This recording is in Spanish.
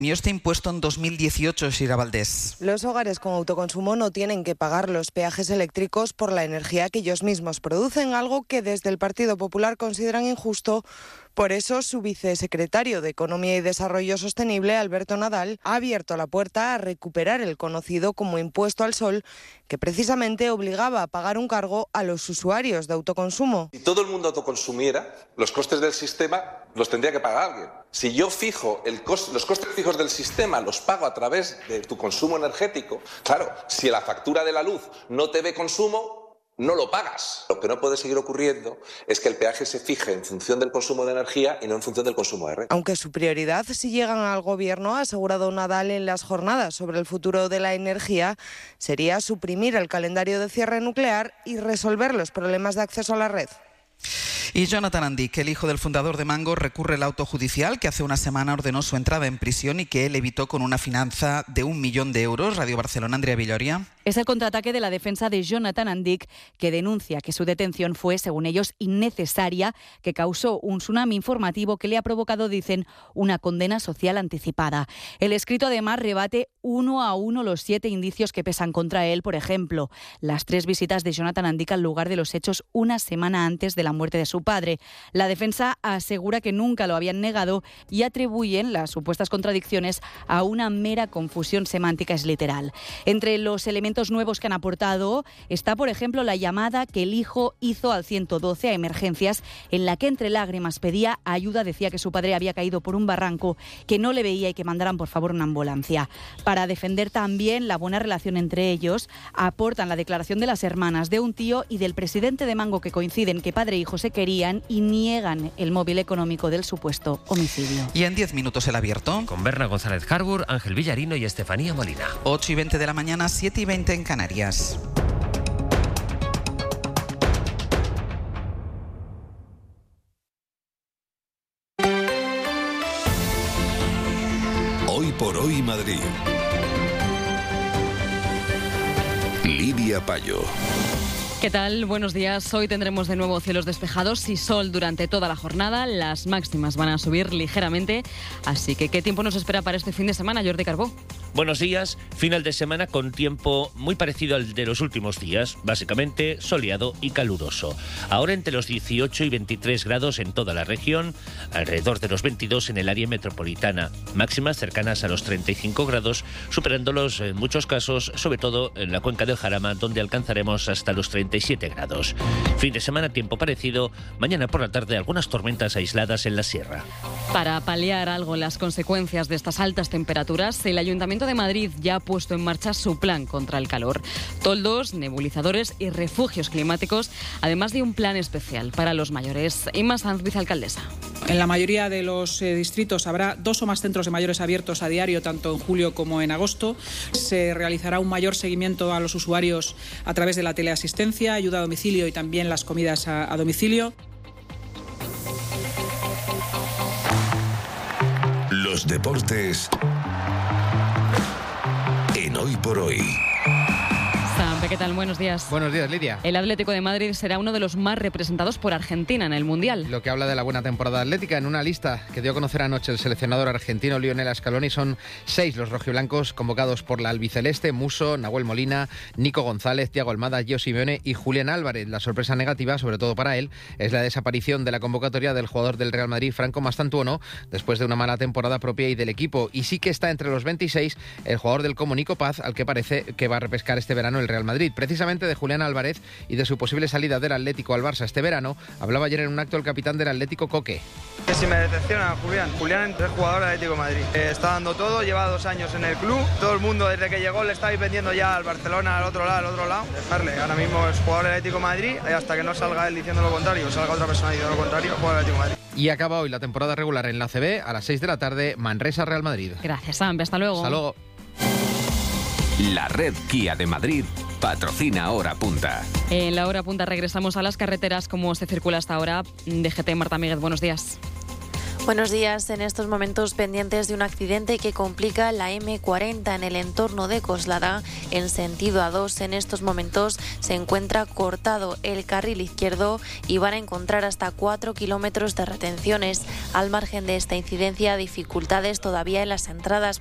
Este impuesto en 2018, Sira Valdés. Los hogares con autoconsumo no tienen que pagar los peajes eléctricos por la energía que ellos mismos producen, algo que desde el Partido Popular consideran injusto. Por eso, su vicesecretario de Economía y Desarrollo Sostenible, Alberto Nadal, ha abierto la puerta a recuperar el conocido como impuesto al sol, que precisamente obligaba a pagar un cargo a los usuarios de autoconsumo. Si todo el mundo autoconsumiera, los costes del sistema los tendría que pagar alguien. Si yo fijo los costes fijos del sistema, los pago a través de tu consumo energético, claro, si la factura de la luz no te ve consumo, no lo pagas. Lo que no puede seguir ocurriendo es que el peaje se fije en función del consumo de energía y no en función del consumo de red. Aunque su prioridad, si llegan al gobierno, ha asegurado Nadal en las jornadas sobre el futuro de la energía, sería suprimir el calendario de cierre nuclear y resolver los problemas de acceso a la red. Y Jonathan Andic, el hijo del fundador de Mango, recurre al auto judicial que hace una semana ordenó su entrada en prisión y que él evitó con una fianza de 1 millón de euros. Radio Barcelona, Andrea Villoria. Es el contraataque de la defensa de Jonathan Andic, que denuncia que su detención fue, según ellos, innecesaria, que causó un tsunami informativo que le ha provocado, dicen, una condena social anticipada. El escrito además rebate uno a uno los 7 indicios que pesan contra él, por ejemplo, las 3 visitas de Jonathan Andic al lugar de los hechos una semana antes de la muerte de su padre. La defensa asegura que nunca lo habían negado y atribuyen las supuestas contradicciones a una mera confusión semántica, es literal. Entre los elementos nuevos que han aportado está, por ejemplo, la llamada que el hijo hizo al 112 a emergencias, en la que entre lágrimas pedía ayuda, decía que su padre había caído por un barranco, que no le veía y que mandaran por favor una ambulancia. Para defender también la buena relación entre ellos, aportan la declaración de las hermanas, de un tío y del presidente de Mango, que coinciden que padre e hijo se querían y niegan el móvil económico del supuesto homicidio. Y en 10 minutos el abierto. Con Berna González Harbour, Ángel Villarino y Estefanía Molina. 8:20 de la mañana, 7:20 en Canarias. Hoy por hoy Madrid. Lidia Payo. ¿Qué tal? Buenos días. Hoy tendremos de nuevo cielos despejados y sol durante toda la jornada. Las máximas van a subir ligeramente. Así que, ¿qué tiempo nos espera para este fin de semana, Jordi Carbó? Buenos días. Final de semana con tiempo muy parecido al de los últimos días. Básicamente soleado y caluroso. Ahora entre los 18 y 23 grados en toda la región. Alrededor de los 22 en el área metropolitana. Máximas cercanas a los 35 grados, superándolos en muchos casos, sobre todo en la cuenca del Jarama, donde alcanzaremos hasta los 37 grados. Fin de semana, tiempo parecido. Mañana por la tarde, algunas tormentas aisladas en la sierra. Para paliar algo las consecuencias de estas altas temperaturas, el Ayuntamiento de Madrid ya ha puesto en marcha su plan contra el calor. Toldos, nebulizadores y refugios climáticos, además de un plan especial para los mayores. Inma Sanz, vicealcaldesa. En la mayoría de los distritos habrá 2 o más centros de mayores abiertos a diario, tanto en julio como en agosto. Se realizará un mayor seguimiento a los usuarios a través de la teleasistencia, ayuda a domicilio y también las comidas a domicilio. Los deportes en Hoy por Hoy. Sampe, ¿qué tal? Buenos días. Buenos días, Lidia. El Atlético de Madrid será uno de los más representados por Argentina en el Mundial. Lo que habla de la buena temporada atlética. En una lista que dio a conocer anoche el seleccionador argentino Lionel Scaloni, son 6 los rojiblancos convocados por la albiceleste: Musso, Nahuel Molina, Nico González, Thiago Almada, Gio Simeone y Julián Álvarez. La sorpresa negativa, sobre todo para él, es la desaparición de la convocatoria del jugador del Real Madrid, Franco Mastantuono, después de una mala temporada propia y del equipo. Y sí que está entre los 26 el jugador del Como, Nico Paz, al que parece que va a repescar este verano el Real Madrid. Precisamente de Julián Álvarez y de su posible salida del Atlético al Barça este verano, hablaba ayer en un acto el capitán del Atlético, Coque. Que si me decepciona Julián es jugador del Atlético de Madrid. Está dando todo, lleva 2 años en el club. Todo el mundo desde que llegó le estáis vendiendo ya al Barcelona, al otro lado. Dejarle, ahora mismo es jugador del Atlético de Madrid y hasta que no salga él diciendo lo contrario, salga otra persona diciendo lo contrario, jugador del Atlético de Madrid. Y acaba hoy la temporada regular en la ACB a las 6 de la tarde, Manresa-Real Madrid. Gracias, Sampe. Hasta luego. Hasta luego. La red Kia de Madrid patrocina Hora Punta. En la Hora Punta regresamos a las carreteras. Como se circula hasta ahora. DGT, Marta Míguez, buenos días. Buenos días. En estos momentos pendientes de un accidente que complica la M40 en el entorno de Coslada en sentido A2. En estos momentos se encuentra cortado el carril izquierdo y van a encontrar hasta 4 kilómetros de retenciones. Al margen de esta incidencia, dificultades todavía en las entradas